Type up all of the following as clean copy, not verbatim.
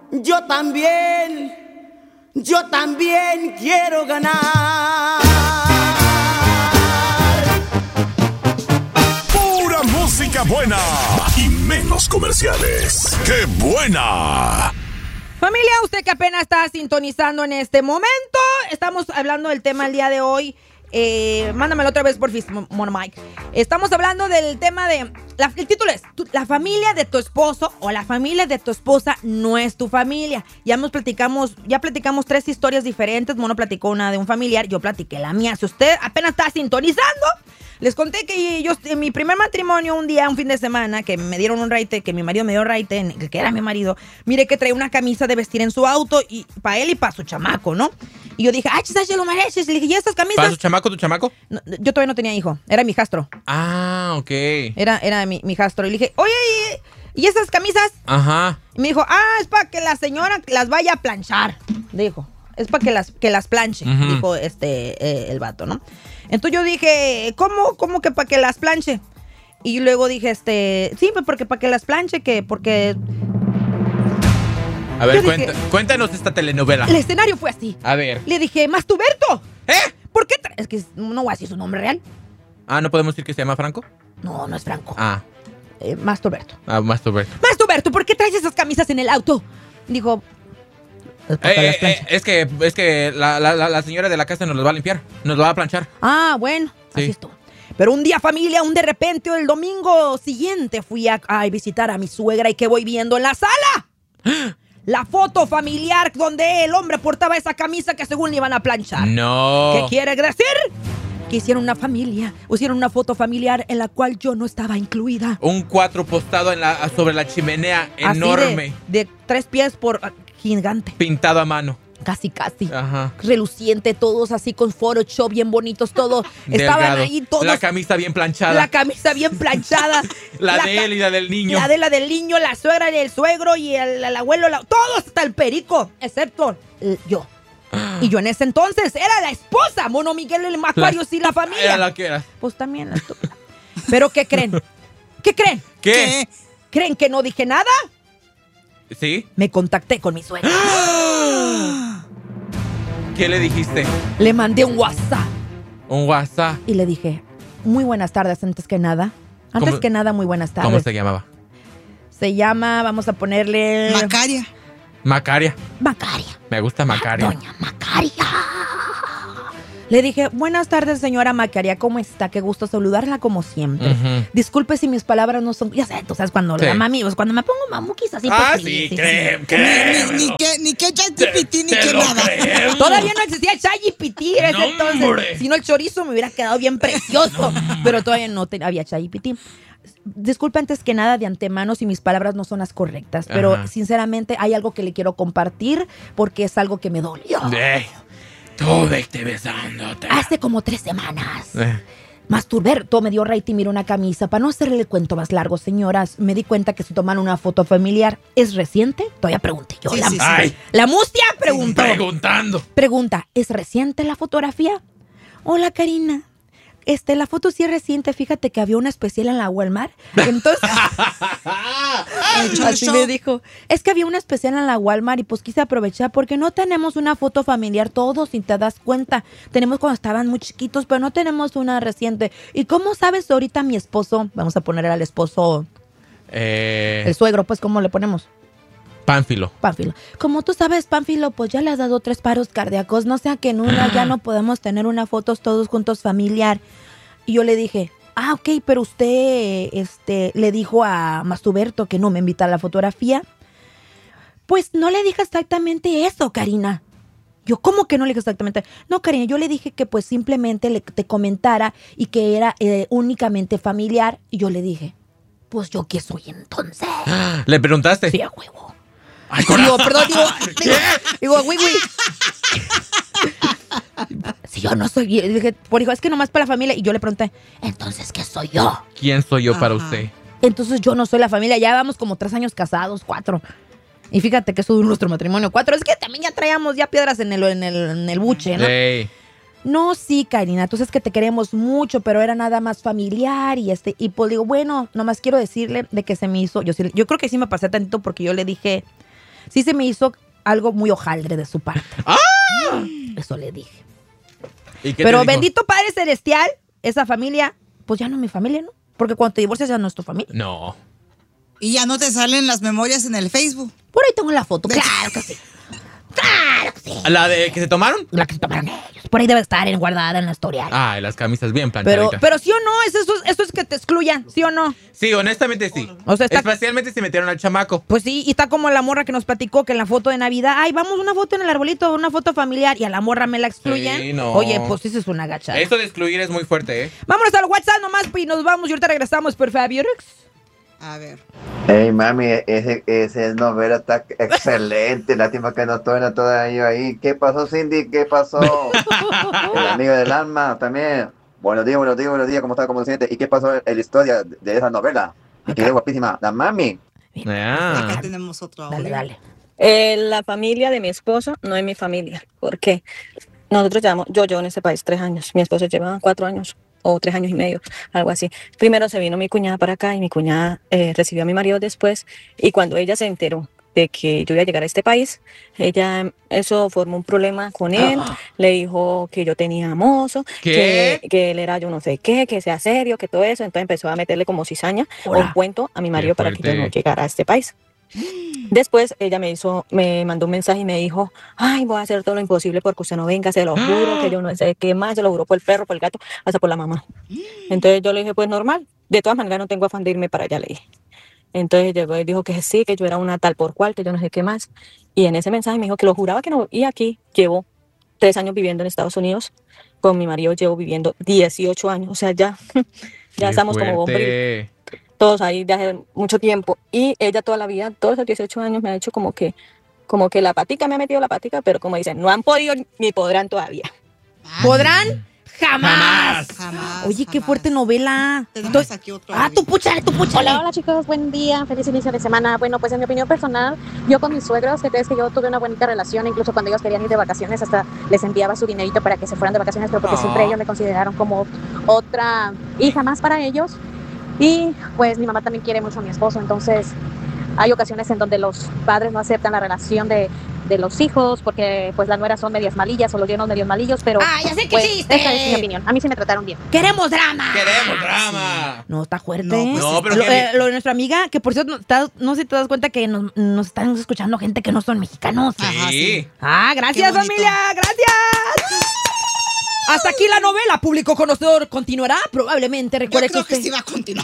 Yo también quiero ganar. Pura música buena y menos comerciales. ¡Qué buena! Familia, usted que apenas está sintonizando en este momento, estamos hablando del tema el día de hoy. Mándamelo otra vez por Mono Mike. Estamos hablando del tema de... el título es: la familia de tu esposo o la familia de tu esposa no es tu familia. Ya platicamos 3 historias diferentes. Mono platicó una de un familiar, yo platiqué la mía. Si usted apenas está sintonizando, les conté que yo en mi primer matrimonio, un fin de semana, que me dieron un raite, que mi marido me dio raite, que era mi marido. Mire que traía una camisa de vestir en su auto, y para él y para su chamaco, ¿no? Y yo dije, se lo mereces. Le dije, ¿y estas camisas? ¿Para su chamaco, tu chamaco? No, yo todavía no tenía hijo, era mi hijastro. Ah, ok. Era mi hijastro. Y le dije, oye, ¿y esas camisas? Ajá. Y me dijo, es para que la señora las vaya a planchar. Dijo, es para que las planche, dijo el vato, ¿no? Entonces yo dije, ¿cómo que para que las planche? Y luego dije, sí, pues porque para que las planche, porque... A ver, cuéntanos esta telenovela. El escenario fue así. A ver. Le dije, Mastuberto. ¿Por qué? Es que no voy a decir su nombre real. ¿No podemos decir que se llama Franco? No es Franco. Masturberto. Masturberto, ¿por qué traes esas camisas en el auto? Dijo... Es que la señora de la casa nos los va a limpiar. Nos lo va a planchar. Bueno, sí. Así estuvo. Pero un día, familia, de repente, el domingo siguiente fui a visitar a mi suegra, y que voy viendo en la sala la foto familiar donde el hombre portaba esa camisa que según le iban a planchar. No. ¿Qué quiere decir? Que hicieron una foto familiar en la cual yo no estaba incluida. Un 4 postado sobre la chimenea enorme. De 3 pies por gigante. Pintado a mano. Casi. Ajá. Reluciente, todos así con Photoshop, bien bonitos, todos. Estaban ahí todos. La camisa bien planchada. La de él y la del niño. La del niño, la suegra y el suegro y el abuelo, todos hasta el perico, excepto yo. Y yo en ese entonces era la esposa, Mono Miguel, el Macario, y la familia. Era la que era. Pues también la estúpida. Pero ¿qué creen? ¿Qué? ¿Creen que no dije nada? ¿Sí? Me contacté con mi suegra. ¿Qué le dijiste? Le mandé un WhatsApp. ¿Un WhatsApp? Y le dije, muy buenas tardes, antes que nada, muy buenas tardes. ¿Cómo se llamaba? Se llama, vamos a ponerle... Macaria. Macaria. Me gusta Macaria. Doña Macaria. Le dije, buenas tardes, señora Macaria, ¿cómo está? Qué gusto saludarla como siempre. Disculpe si mis palabras no son... Ya sabes, tú sabes, cuando la mami, pues cuando me pongo mamuquis así... Sí, Ni que ChatGPT ni que nada. Todavía no existía el ChatGPT en ese entonces. Si no, el chorizo me hubiera quedado bien precioso. Pero todavía no había ChatGPT. Disculpe antes que nada de antemano si mis palabras no son las correctas, pero sinceramente hay algo que le quiero compartir porque es algo que me dolió. Tú vete besándote. Hace como 3 semanas. Masturberto me dio raite y miró una camisa. Para no hacerle el cuento más largo, señoras, me di cuenta que se tomaron una foto familiar. ¿Es reciente? Todavía pregunté yo. La mustia preguntó. Pregunta, ¿es reciente la fotografía? Hola, Karina. La foto sí es reciente, fíjate que había una especial en la Walmart. Entonces, así me dijo, es que había una especial en la Walmart y pues quise aprovechar porque no tenemos una foto familiar todos, si te das cuenta. Tenemos cuando estaban muy chiquitos, pero no tenemos una reciente. ¿Y cómo sabes ahorita mi esposo? Vamos a poner al esposo, el suegro, pues, ¿cómo le ponemos? Pánfilo. Como tú sabes, Pánfilo, pues ya le has dado 3 paros cardíacos. No sea que en una ya no podemos tener una foto todos juntos familiar. Y yo le dije, ok, pero usted le dijo a Masturberto que no me invita a la fotografía. Pues no le dije exactamente eso, Karina. Yo, ¿cómo que no le dije exactamente? No, Karina, yo le dije que pues simplemente te comentara y que era únicamente familiar. Y yo le dije, pues yo qué soy entonces. ¿Le preguntaste? Sí, a huevo. Ay, digo, güey. Si yo no soy, dije, por hijo, es que nomás para la familia. Y yo le pregunté, entonces, ¿qué soy yo? ¿Quién soy yo para usted? Entonces yo no soy la familia, ya vamos como 3 años casados, 4. Y fíjate que eso duró nuestro matrimonio 4. Es que también ya traíamos ya piedras en el buche, ¿no? Sí. No, sí, Karina, entonces que te queremos mucho, pero era nada más familiar y pues digo, bueno, nomás quiero decirle de que se me hizo, yo creo que sí me pasé tantito porque yo le dije, sí se me hizo algo muy hojaldre de su parte. Eso le dije. ¿Y qué Pero te dijo? bendito Padre Celestial, esa familia, pues ya no es mi familia, ¿no? Porque cuando te divorcias ya no es tu familia. No. Y ya no te salen las memorias en el Facebook. Por ahí tengo la foto, claro que sí. Claro que sí. ¿La de que se tomaron? La que se tomaron ellos. Por ahí debe estar guardada en la historial. Ay, las camisas bien planchaditas. Pero sí o no, eso es que te excluyan, ¿sí o no? Sí, honestamente sí. O sea, está- Especialmente si metieron al chamaco. Pues sí, y está como la morra que nos platicó que en la foto de Navidad, ay, vamos, una foto en el arbolito, una foto familiar, y a la morra me la excluyen. Sí, no. Oye, pues eso es una gachada. Esto de excluir es muy fuerte, ¿eh? Vámonos al WhatsApp nomás, y nos vamos y ahorita regresamos, por favor. A ver. Hey mami, ese novela está excelente. Lástima que no estoy todavía ahí. ¿Qué pasó, Cindy? ¿Qué pasó? El amigo del alma también. Buenos días, ¿cómo está? ¿Cómo se siente? ¿Y qué pasó en la historia de esa novela? Y que es guapísima. La mami. Acá tenemos otro audio. Dale. La familia de mi esposo no es mi familia. ¿Por qué? Nosotros yo en ese país 3 años. Mi esposo lleva 4 años o 3 años y medio, algo así. Primero se vino mi cuñada para acá y mi cuñada recibió a mi marido después. Y cuando ella se enteró de que yo iba a llegar a este país, eso formó un problema con él. Le dijo que yo tenía mozo, ¿Qué? que él era yo no sé qué, que sea serio, que todo eso. Entonces empezó a meterle como cizaña o un cuento a mi marido para que yo no llegara a este país. Después ella me mandó un mensaje y me dijo, ay, voy a hacer todo lo imposible porque usted no venga, se lo juro, que yo no sé qué más, se lo juro por el perro, por el gato, hasta por la mamá. Entonces yo le dije, pues normal, de todas maneras no tengo afán de irme para allá, le dije. Entonces llegó y dijo que sí, que yo era una tal por cual, que yo no sé qué más. Y en ese mensaje me dijo que lo juraba que no. Y aquí llevo 3 años viviendo en Estados Unidos, con mi marido llevo viviendo 18 años, o sea, ya estamos como bombril. Todos ahí de hace mucho tiempo. Y ella toda la vida, todos esos 18 años me ha hecho como que la patica, me ha metido la patica, pero como dicen, no han podido ni podrán todavía. ¿Podrán? ¡Jamás! Jamás. Oye, qué jamás. fuerte novela. Tenemos aquí otro audio. Tú púchale. Hola chicos, buen día, feliz inicio de semana. Bueno, pues en mi opinión personal, yo con mis suegros, que crees que yo tuve una bonita relación, incluso cuando ellos querían ir de vacaciones, hasta les enviaba su dinerito para que se fueran de vacaciones, pero porque siempre ellos me consideraron como otra hija más para ellos. Y pues mi mamá también quiere mucho a mi esposo, entonces hay ocasiones en donde los padres no aceptan la relación de los hijos, porque pues las nueras son medias malillas o los yernos medios malillos, pero Ya sé que pues, existe. esa es mi opinión. A mí sí me trataron bien. ¡Queremos drama! ¡Queremos drama! No, está fuerte. No, pues No, pero Lo de nuestra amiga, que por cierto, no sé si te das cuenta que nos están escuchando gente que no son mexicanos. Ajá, sí. Gracias, Qué bonito. familia, gracias. Hasta aquí la novela, público conocedor, continuará probablemente. Yo Recuerde creo que usted... sí va a continuar.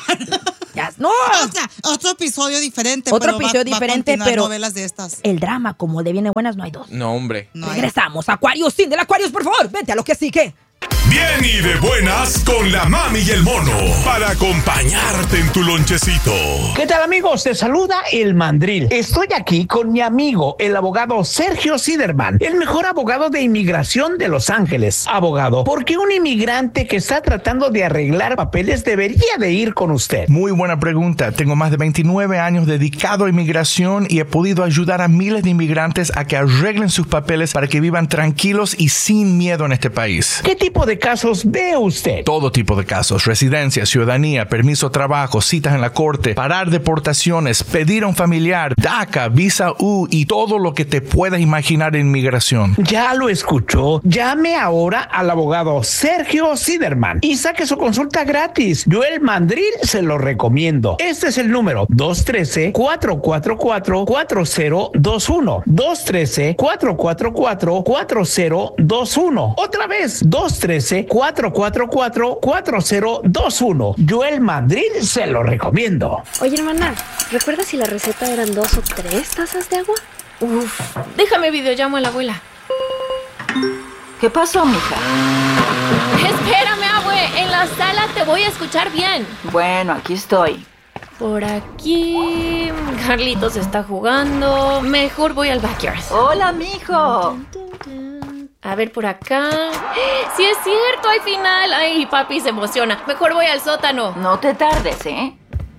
No, O sea, otro episodio diferente. Otro pero episodio va a diferente, continuar pero- novelas de estas. el drama, como de Viene Buenas, no hay dos. No, hombre. No hay. Regresamos. Aquarius, sin del Aquarius, por favor. Vente a lo que sigue. Bien y de buenas con la mami y el mono. Para acompañarte en tu lonchecito. ¿Qué tal, amigos? Te saluda el Mandril. Estoy aquí con mi amigo, el abogado Sergio Siderman, el mejor abogado de inmigración de Los Ángeles. Abogado, ¿por qué un inmigrante que está tratando de arreglar papeles debería de ir con usted? Muy buena pregunta. Tengo más de 29 años dedicado a inmigración y he podido ayudar a miles de inmigrantes a que arreglen sus papeles para que vivan tranquilos y sin miedo en este país. ¿Qué tipo de casos ve usted? Todo tipo de casos: residencia, ciudadanía, permiso de trabajo, citas en la corte, parar deportaciones, pedir a un familiar, DACA, visa U y todo lo que te puedas imaginar en inmigración. Ya lo escuchó. Llame ahora al abogado Sergio Siderman y saque su consulta gratis. Yo, el Mandril, se lo recomiendo. Este es el número 213-444-4021. 213-444-4021. Otra vez, 213-444-4021. Yo, el Mandril, se lo recomiendo. Oye, hermana, ¿recuerdas si la receta eran 2 o 3 tazas de agua? Déjame videollamo a la abuela. ¿Qué pasó, mija? Espérame, abue. En la sala te voy a escuchar bien. Bueno, aquí estoy. Por aquí... Carlitos está jugando. Mejor voy al backyard. Hola, mijo. A ver, por acá... ¡Sí es cierto! ¡Al final! ¡Ay, papi se emociona! Mejor voy al sótano. No te tardes, ¿eh?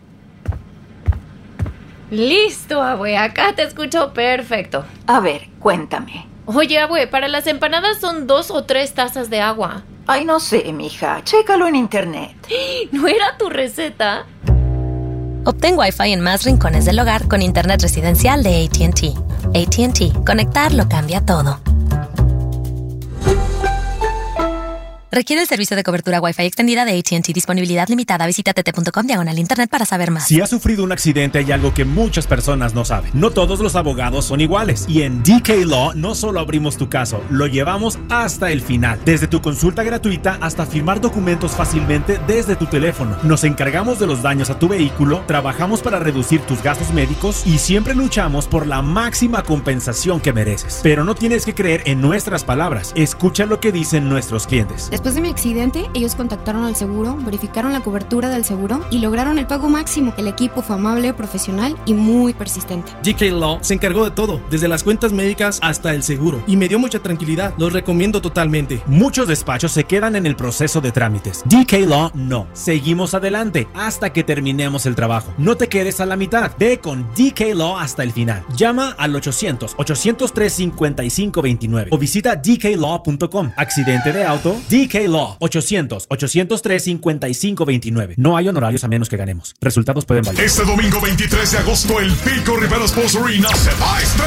Listo, abue. Acá te escucho perfecto. A ver, cuéntame. Oye, abue, para las empanadas son 2 o 3 tazas de agua. Ay, no sé, mija. Chécalo en internet. ¿No era tu receta? Obtén Wi-Fi en más rincones del hogar con internet residencial de AT&T. AT&T. Conectar lo cambia todo. Requiere el servicio de cobertura Wi-Fi extendida de AT&T. Disponibilidad limitada. Visita tt.com/internet para saber más. Si has sufrido un accidente, hay algo que muchas personas no saben. No todos los abogados son iguales. Y en DK Law no solo abrimos tu caso, lo llevamos hasta el final. Desde tu consulta gratuita hasta firmar documentos fácilmente desde tu teléfono. Nos encargamos de los daños a tu vehículo, trabajamos para reducir tus gastos médicos y siempre luchamos por la máxima compensación que mereces. Pero no tienes que creer en nuestras palabras. Escucha lo que dicen nuestros clientes. Después de mi accidente, ellos contactaron al seguro, verificaron la cobertura del seguro y lograron el pago máximo. El equipo fue amable, profesional y muy persistente. DK Law se encargó de todo, desde las cuentas médicas hasta el seguro, y me dio mucha tranquilidad. Los recomiendo totalmente. Muchos despachos se quedan en el proceso de trámites. DK Law no. Seguimos adelante hasta que terminemos el trabajo. No te quedes a la mitad. Ve con DK Law hasta el final. Llama al 800-803-5529 o visita dklaw.com. Accidente de auto, DK Law, 800-803-5529. No hay honorarios a menos que ganemos. Resultados pueden variar. Este domingo 23 de agosto, el Pico Rivera Sports Arena se va a estrenar.